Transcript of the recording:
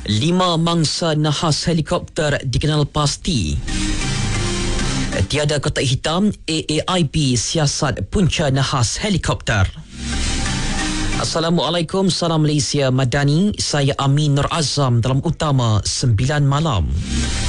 5 mangsa nahas helikopter dikenal pasti. Tiada kotak hitam, AAIB siasat punca nahas helikopter. Assalamualaikum, salam Malaysia Madani. Saya Amin Nur Azam dalam Utama 9 Malam.